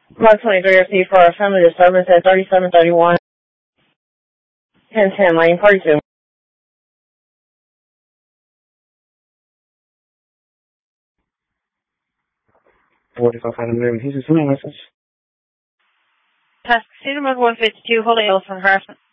Mark 23 RC for a family disturbance at 3731 1010 Lane 42. 45 Adam, he's a swimming message. Task Cedar 152, Holy Hill from Harassment.